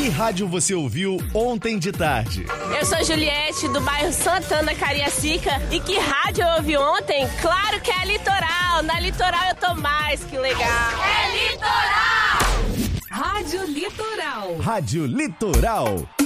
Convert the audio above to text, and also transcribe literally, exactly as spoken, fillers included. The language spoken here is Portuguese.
Que rádio você ouviu ontem de tarde? Eu sou Juliette, do bairro Santana, Cariacica. E que rádio eu ouvi ontem? Claro que é a Litoral. Na Litoral eu tô mais que legal. É Litoral! Rádio Litoral. Rádio Litoral.